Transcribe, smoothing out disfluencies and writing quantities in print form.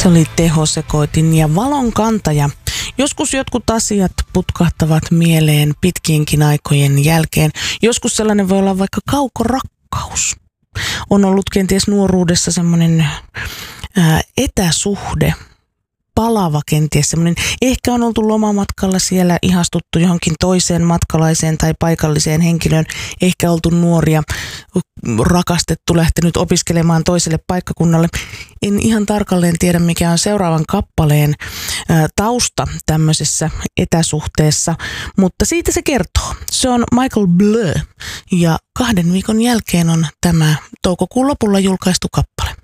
Se oli tehosekoitin ja valonkantaja. Joskus jotkut asiat putkahtavat mieleen pitkiinkin aikojen jälkeen. Joskus sellainen voi olla vaikka kaukorakkaus. On ollut kenties nuoruudessa semmoinen etäsuhde, palava kenties semmoinen. Ehkä on oltu lomamatkalla siellä, ihastuttu johonkin toiseen matkalaiseen tai paikalliseen henkilöön. Ehkä oltu nuoria, rakastettu, lähtenyt opiskelemaan toiselle paikkakunnalle. En ihan tarkalleen tiedä, mikä on seuraavan kappaleen tausta tämmöisessä etäsuhteessa, mutta siitä se kertoo. Se on Michael Bleu ja 2 viikon jälkeen on tämä toukokuun lopulla julkaistu kappale.